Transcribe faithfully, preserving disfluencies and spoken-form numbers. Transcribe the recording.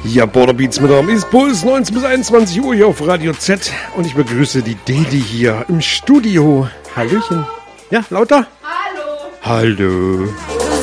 Ja, Border Beats mit am Puls, neunzehn bis einundzwanzig Uhr hier auf Radio Z. Und ich begrüße die Dedi hier im Studio. Hallöchen. Ja, lauter? Hallo. Hallo.